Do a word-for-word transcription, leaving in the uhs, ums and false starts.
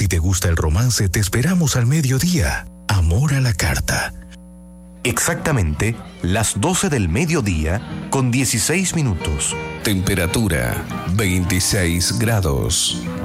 te gusta el romance, te esperamos al mediodía. Amor a la carta. Exactamente las doce del mediodía con dieciséis minutos. Temperatura veintiséis grados.